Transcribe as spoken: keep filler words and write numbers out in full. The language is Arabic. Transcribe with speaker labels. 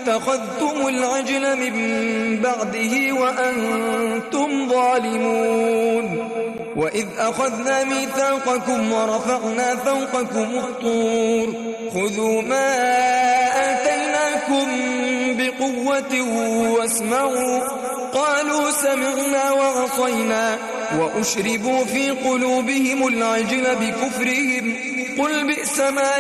Speaker 1: اتخذتم العجل من بعده وأنتم ظالمون وإذ أخذنا ميثاقكم ورفعنا فوقكم الطور خذوا ما آتيناكم بقوة واسمعوا قالوا سمعنا وعصينا وأشربوا في قلوبهم العجل بكفرهم قل بئس ما